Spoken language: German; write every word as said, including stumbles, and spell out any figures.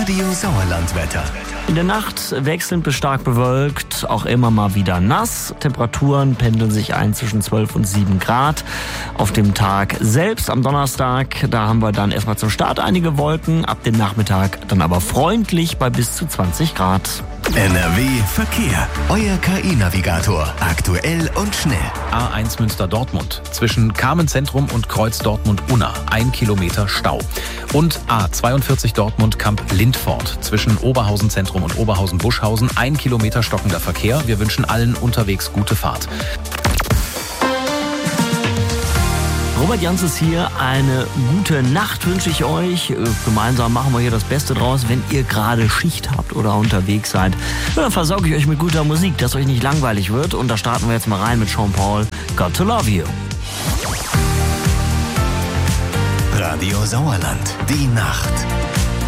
Radio Sauerland-Wetter. In der Nacht wechselnd bis stark bewölkt, auch immer mal wieder nass. Temperaturen pendeln sich ein zwischen zwölf und sieben Grad. Auf dem Tag selbst am Donnerstag, da haben wir dann erstmal zum Start einige Wolken, ab dem Nachmittag dann aber freundlich bei bis zu zwanzig Grad. N R W Verkehr. Euer K I-Navigator. Aktuell und schnell. A eins Münster-Dortmund. Zwischen Carmen-Zentrum und Kreuz Dortmund-Unna. Ein Kilometer Stau. Und A zweiundvierzig Dortmund-Kamp-Lindfort. Zwischen Oberhausen-Zentrum und Oberhausen-Buschhausen. Ein Kilometer stockender Verkehr. Wir wünschen allen unterwegs gute Fahrt. Robert Jans ist hier. Eine gute Nacht wünsche ich euch. Gemeinsam machen wir hier das Beste draus. Wenn ihr gerade Schicht habt oder unterwegs seid, dann versorge ich euch mit guter Musik, dass euch nicht langweilig wird. Und da starten wir jetzt mal rein mit Sean Paul. Got to Love You. Radio Sauerland. Die Nacht.